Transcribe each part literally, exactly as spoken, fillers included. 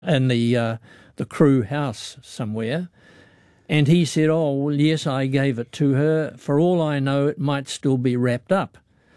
in the uh, the crew house somewhere. And he said, oh, well, yes, I gave it to her. For all I know, it might still be wrapped up,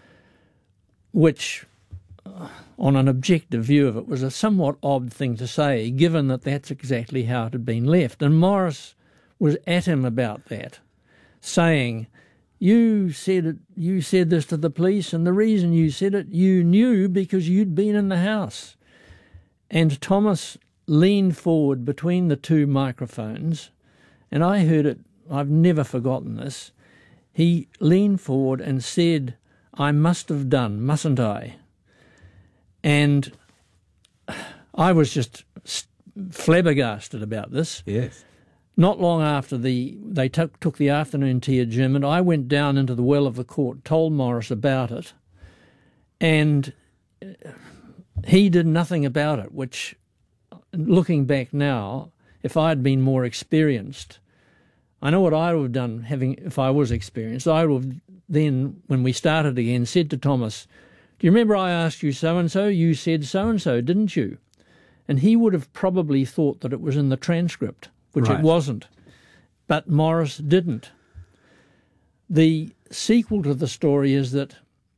which, uh, on an objective view of it, was a somewhat odd thing to say, given that that's exactly how it had been left. And Morris was at him about that, saying, you said it, you said this to the police, and the reason you said it, you knew because you'd been in the house. And Thomas leaned forward between the two microphones, and I heard it, I've never forgotten this. He leaned forward and said, I must have done, mustn't I? And I was just flabbergasted about this. Yes. Not long after the they took, took the afternoon tea adjournment, I went down into the well of the court, told Morris about it, and he did nothing about it, which, looking back now, if I had been more experienced, I know what I would have done having if I was experienced. I would have then, when we started again, said to Thomas, do you remember I asked you so-and-so? You said so-and-so, didn't you? And he would have probably thought that it was in the transcript, which Right. it wasn't. But Morris didn't. The sequel to the story is that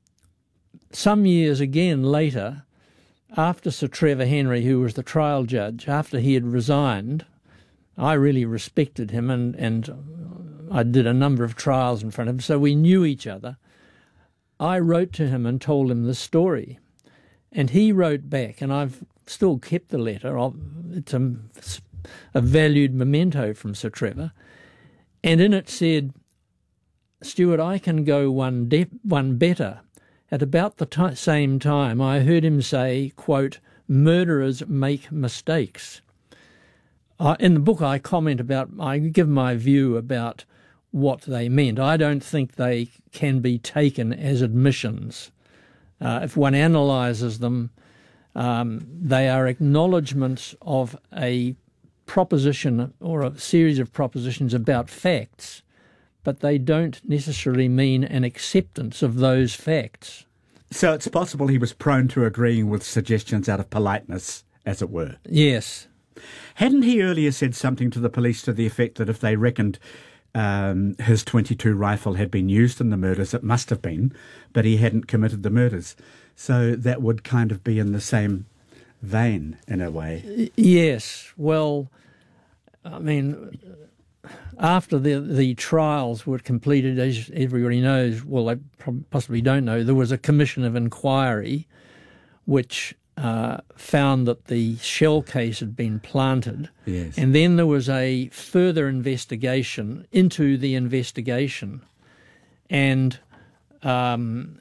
some years again later, after Sir Trevor Henry, who was the trial judge, after he had resigned, I really respected him, and, and I did a number of trials in front of him, so we knew each other. I wrote to him and told him this story, and he wrote back, and I've still kept the letter. It's a, a valued memento from Sir Trevor, and in it said, Stuart, I can go one, de- one better. At about the t- same time, I heard him say, quote, murderers make mistakes. Uh, in the book, I comment about, I give my view about what they meant. I don't think they can be taken as admissions. Uh, if one analyses them, um, they are acknowledgements of a proposition or a series of propositions about facts, but they don't necessarily mean an acceptance of those facts. So it's possible he was prone to agreeing with suggestions out of politeness, as it were. Yes. Hadn't he earlier said something to the police to the effect that if they reckoned um, his twenty-two rifle had been used in the murders, it must have been, but he hadn't committed the murders? So that would kind of be in the same vein, in a way. Yes. Well, I mean, after the the trials were completed, as everybody knows, well, they possibly don't know, there was a commission of inquiry which uh, found that the shell case had been planted. Yes. And then there was a further investigation into the investigation. And um,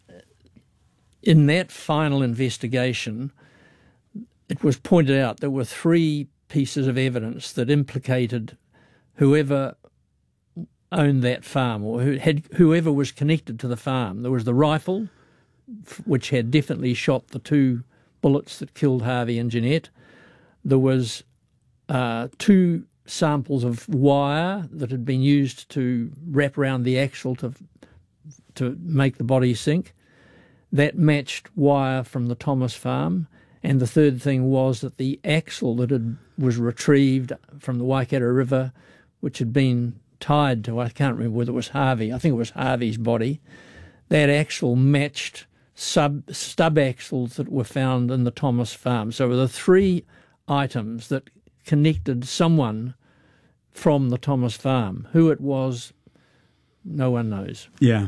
in that final investigation, it was pointed out there were three pieces of evidence that implicated whoever owned that farm or who had whoever was connected to the farm. There was the rifle, which had definitely shot the two bullets that killed Harvey and Jeanette. There was uh, two samples of wire that had been used to wrap around the axle to to make the body sink. That matched wire from the Thomas farm. And the third thing was that the axle that had, was retrieved from the Waikato River, which had been tied to, I can't remember whether it was Harvey, I think it was Harvey's body, that axle matched sub stub axles that were found in the Thomas farm. So there were the three items that connected someone from the Thomas farm. Who it was, no one knows. Yeah.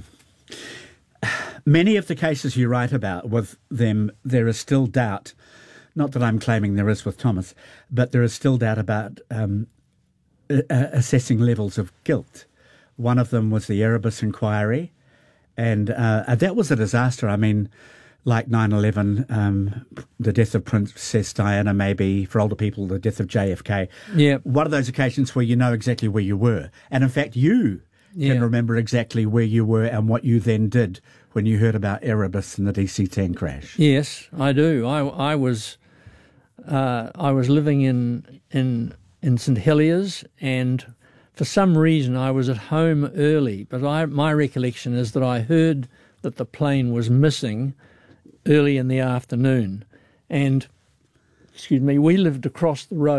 Many of the cases you write about, with them, there is still doubt, not that I'm claiming there is with Thomas, but there is still doubt about um, uh, assessing levels of guilt. One of them was the Erebus inquiry, and uh, that was a disaster. I mean, like nine eleven, um, the death of Princess Diana, maybe for older people, the death of J F K. Yeah. One of those occasions where you know exactly where you were. And in fact, you Yeah. can remember exactly where you were and what you then did when you heard about Erebus and the D C ten crash. Yes, I do. I, I was uh, I was living in in in St Heliers, and for some reason I was at home early. But I, my recollection is that I heard that the plane was missing early in the afternoon, and excuse me, we lived across the road